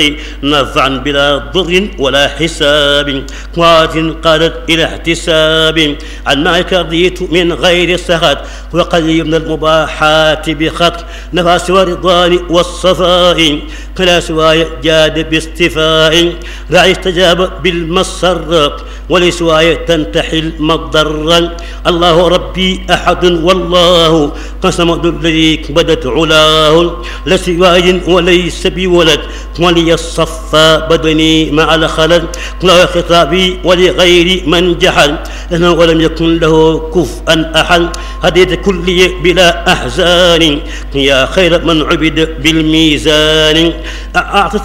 الخلق نفعا بلا ضر ولا حساب قوات قادت إلى احتساب عن معك رضيت من غير سخط وقليل من المباحات بخط نفى سوى الرضوان والصفاء فلا سواي جاد باستفاء راعي استجاب بالمسر ولسواي تنتحي المضر الله ربي أحد والله قسم الذي بدت علاه لسواي وليس بولد ولي الصفا بدني مع الخلل لا خطابي ولغير من جحل لأنه ولم يكن له كفءا أحد هديت كلي بلا أحزان يا خير من عبد بالميزان